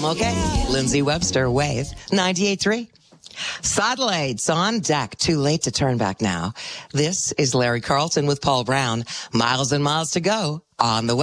I'm okay. Lindsay Webster, Wave 98.3. Satellites on deck. Too late to turn back now. This is Larry Carlton with Paul Brown. Miles and miles to go on the way.